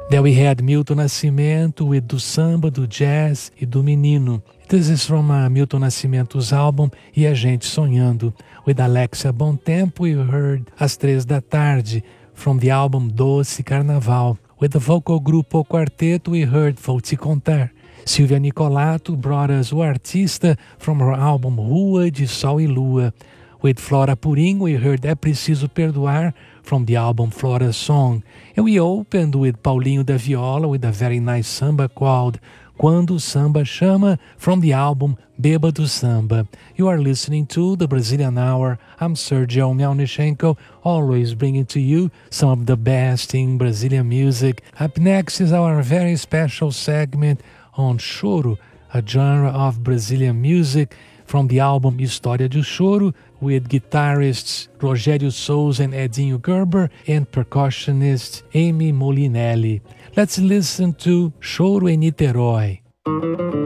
Then we had Milton Nascimento with Do Samba, Do Jazz e Do Menino. This is from Milton Nascimento's album E a Gente Sonhando. With Alexia Bontempo, we heard Às 3 da Tarde from the album Doce Carnaval. With the vocal group O Quarteto, we heard Vou Te Contar. Silvia Nicolato brought us O Artista from her album Rua de Sol e Lua. With Flora Purim, we heard É Preciso Perdoar from the album Flora's Song. And we opened with Paulinho da Viola with a very nice samba called Quando o Samba Chama from the album Bêbado Samba. You are listening to the Brazilian Hour. I'm Sergio Melnichenko, always bringing to you some of the best in Brazilian music. Up next is our very special segment on choro, a genre of Brazilian music from the album História do Choro, with guitarists Rogério Souza and Edinho Gerber and percussionist Amy Molinelli. Let's listen to Choro em Niterói.